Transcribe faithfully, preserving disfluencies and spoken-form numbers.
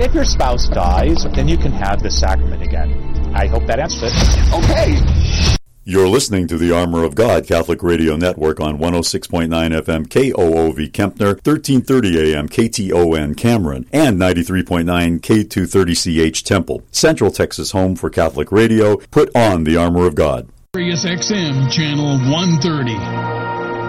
If your spouse dies, then you can have the sacrament again. I hope that answers it. Okay. You're listening to the Armor of God Catholic Radio Network on one oh six point nine F M K O O V Kempner, thirteen thirty A M K T O N Cameron, and ninety-three point nine K two thirty C H Temple. Central Texas home for Catholic radio. Put on the Armor of God. Sirius X M Channel one thirty.